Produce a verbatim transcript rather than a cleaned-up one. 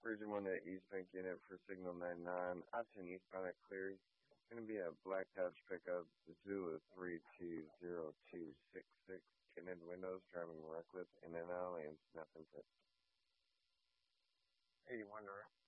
Region one at East Bank unit for signal nine nine. Option eastbound at Cleary. It's going to be a black couch pickup, Zulu three two zero two six six. Tinted windows, driving reckless in and out, and nothing. eighty-one, right?